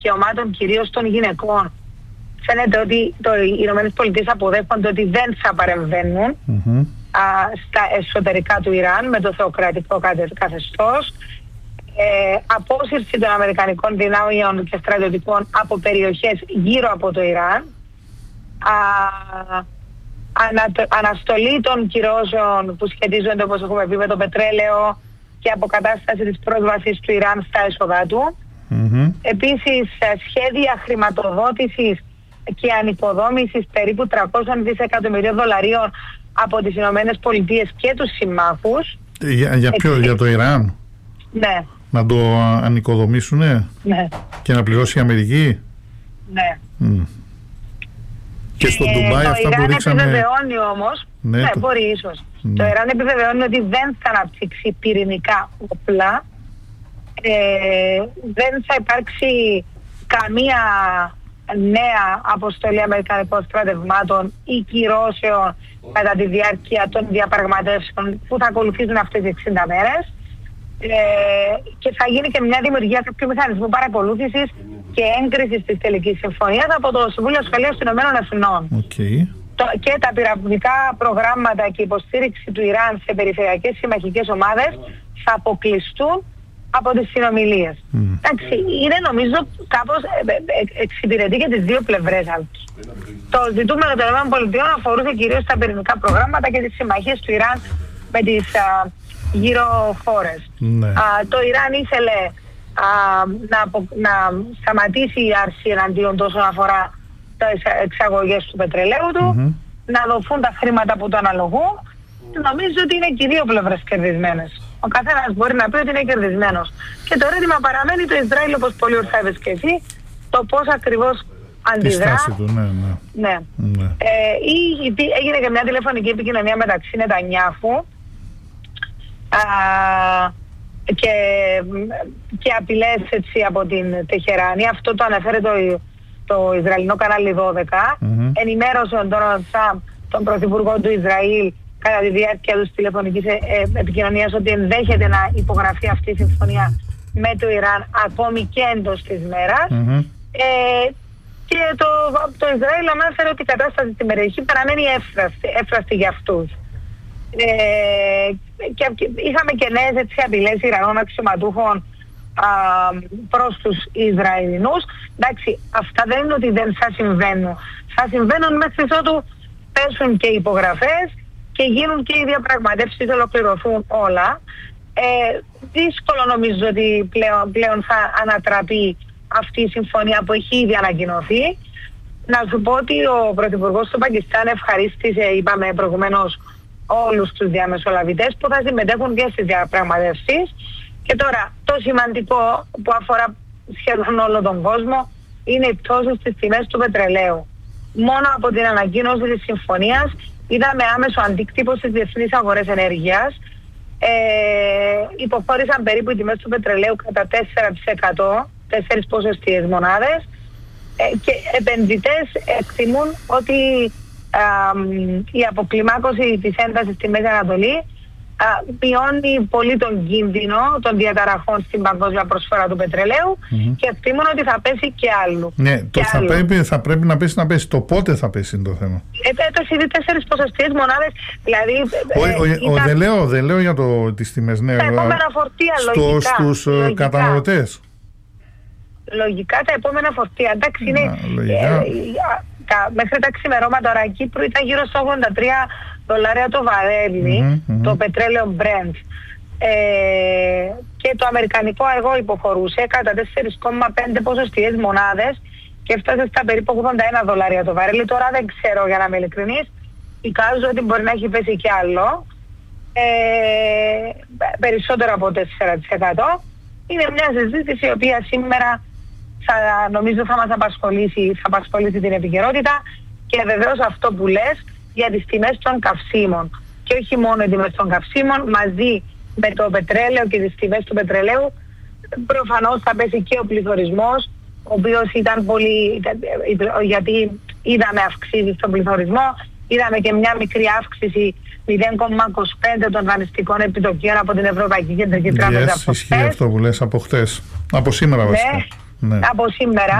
δικαιωμάτων, κυρίως των γυναικών, φαίνεται ότι οι Ηνωμένες Πολιτείες αποδέχονται ότι δεν θα παρεμβαίνουν στα εσωτερικά του Ιράν με το θεοκρατικό καθεστώς. Απόσυρση των αμερικανικών δυνάμεων και στρατιωτικών από περιοχές γύρω από το Ιράν, αναστολή των κυρώσεων που σχετίζονται, όπως έχουμε πει, με το πετρέλαιο και αποκατάσταση της πρόσβασης του Ιράν στα έσοδα του. Επίσης, σχέδια χρηματοδότησης και ανοικοδόμησης περίπου 300 δισεκατομμυρίων δολαρίων από τις Ηνωμένες Πολιτείες και τους συμμάχους. Για ποιο, για το Ιράν? Ναι. Να το ανοικοδομήσουνε? Ναι. Και να πληρώσει η Αμερική? Ναι. Και στο Ντουμπάι αυτά που ρίξαμε... Το Ιράν επιβεβαιώνει όμως, ναι, μπορεί ίσως. Το Ιράν επιβεβαιώνει ότι δεν θα αναπτύξει πυρηνικά όπλα, δεν θα υπάρξει καμία νέα αποστολή αμερικανικών στρατευμάτων ή κυρώσεων κατά τη διάρκεια των διαπραγματεύσεων που θα ακολουθήσουν αυτές τις 60 μέρες, και θα γίνει και μια δημιουργία κάποιου μηχανισμού παρακολούθησης και έγκρισης της τελικής συμφωνίας από το Συμβούλιο Ασφαλείας των Ηνωμένων Εθνών. Και τα πυραυλικά προγράμματα και υποστήριξη του Ιράν σε περιφερειακές συμμαχικές ομάδες θα αποκλειστούν από τις συνομιλίες. Εντάξει, είναι νομίζω κάπως εξυπηρετεί και τις δύο πλευρές. Το ζητούμενο των ΗΠΑ αφορούσε κυρίως τα πυρηνικά προγράμματα και τις συμμαχίες του Ιράν με τις γύρω χώρες. Το Ιράν ήθελε να σταματήσει η άρση εναντίον όσον αφορά τις εξαγωγές του πετρελαίου του, να δοθούν τα χρήματα που το αναλογούν. Νομίζω ότι είναι και οι δύο πλευρές κερδισμένες. Ο καθένας μπορεί να πει ότι είναι κερδισμένος. Και το ερώτημα παραμένει το Ισραήλ, όπως πολύ ορθά είπες και εσύ, το πώς ακριβώς αντιδρά. Έγινε και μια τηλεφωνική επικοινωνία μεταξύ Νετανιάχου και απειλές από την Τεχεράνη. Αυτό το αναφέρει το Ισραηλινό κανάλι 12. Ενημέρωσε τον Ντόναλντ Τραμπ, τον πρωθυπουργό του Ισραήλ, κατά τη διάρκεια της τηλεφωνικής επικοινωνίας, ότι ενδέχεται να υπογραφεί αυτή η συμφωνία με το Ιράν ακόμη και εντός της μέρας. Και το Ισραήλ ανέφερε ότι η κατάσταση στην περιοχή παραμένει εύθραστη για αυτούς. Και είχαμε και νέες απειλές Ιρανών αξιωματούχων προς τους Ισραηλινούς. Εντάξει, αυτά δεν είναι ότι δεν θα συμβαίνουν. Θα συμβαίνουν μέχρι ότου πέσουν και οι υπογραφές και γίνουν και οι διαπραγματεύσεις, ολοκληρωθούν όλα. Δύσκολο νομίζω ότι πλέον θα ανατραπεί αυτή η συμφωνία που έχει ήδη ανακοινωθεί. Να σου πω ότι ο Πρωθυπουργός του Πακιστάν ευχαρίστησε, είπαμε προηγουμένως, όλους τους διαμεσολαβητές που θα συμμετέχουν και στις διαπραγματεύσεις. Και τώρα το σημαντικό που αφορά σχεδόν όλο τον κόσμο είναι η πτώση στις τιμές του πετρελαίου. Μόνο από την ανακοίνωση της συμφωνίας είδαμε άμεσο αντίκτυπο στις διεθνείς αγορές ενέργειας. Υποχώρησαν περίπου οι τιμές του πετρελαίου κατά 4%, 4 ποσοστιαίες μονάδες, και επενδυτές εκτιμούν ότι η αποκλιμάκωση της έντασης στη Μέση Ανατολή μειώνει πολύ τον κίνδυνο των διαταραχών στην παγκόσμια προσφορά του πετρελαίου και εκτιμούν ότι θα πέσει και άλλο. Ναι, θα πρέπει να πέσει. Το πότε θα πέσει είναι το θέμα. Έπεσε ήδη 4 ποσοστιαίες μονάδες. Δηλαδή, δεν λέω για τις τιμές. Ναι, τα επόμενα φορτία λογικά. Στους καταναλωτές. Λογικά τα επόμενα φορτία. Εντάξει, είναι... μέχρι τα ξημερώματα ώρα Κύπρου ήταν γύρω στα $83 το βαρέλι, το πετρέλαιο Brent. Και το αμερικανικό εγώ υποχωρούσε κατά 4,5 ποσοστιαίες μονάδες και έφτασε στα περίπου $81 το βαρέλι. Τώρα δεν ξέρω, για να είμαι ειλικρινής, εικάζω ότι μπορεί να έχει πέσει κι άλλο, περισσότερο από 4%. Είναι μια συζήτηση η οποία σήμερα νομίζω θα μας απασχολήσει την επικαιρότητα, και βεβαίως αυτό που λες για τις τιμές των καυσίμων. Και όχι μόνο οι τιμές των καυσίμων, μαζί με το πετρέλαιο και τις τιμές του πετρελαίου, προφανώς θα πέσει και ο πληθωρισμός, ο οποίος ήταν πολύ, γιατί είδαμε αυξήσεις στον πληθωρισμό, είδαμε και μια μικρή αύξηση 0,25 των δανειστικών επιτοκίων από την Ευρωπαϊκή Κεντρική Τράπεζα. Ισχύει αυτό που λες από χτες, από σήμερα βασικά. Ναι. από σήμερα.